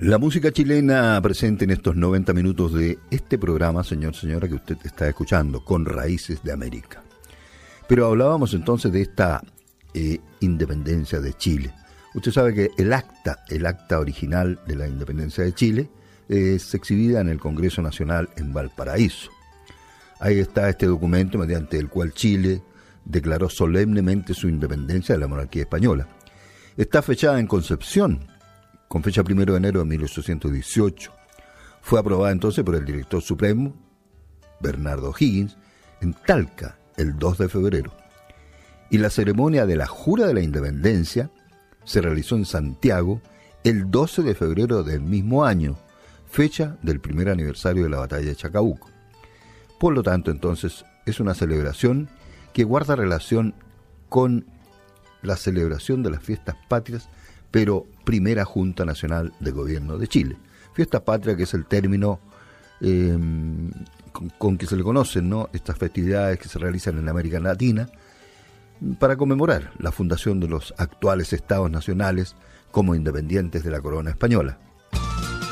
La música chilena presente en estos 90 minutos de este programa, señora, que usted está escuchando, Con Raíces de América. Pero hablábamos entonces de esta independencia de Chile. Usted sabe que el acta original de la independencia de Chile es exhibida en el Congreso Nacional en Valparaíso. Ahí está este documento mediante el cual Chile declaró solemnemente su independencia de la monarquía española. Está fechada en Concepción, con fecha 1 de enero de 1818. Fue aprobada entonces por el director supremo, Bernardo O'Higgins, en Talca, el 2 de febrero. Y la ceremonia de la Jura de la Independencia se realizó en Santiago el 12 de febrero del mismo año, fecha del primer aniversario de la batalla de Chacabuco. Por lo tanto, entonces, es una celebración que guarda relación con la celebración de las fiestas patrias, pero Primera Junta Nacional de Gobierno de Chile. Fiesta patria, que es el término con que se le conocen, ¿no?, estas festividades que se realizan en América Latina para conmemorar la fundación de los actuales estados nacionales como independientes de la corona española.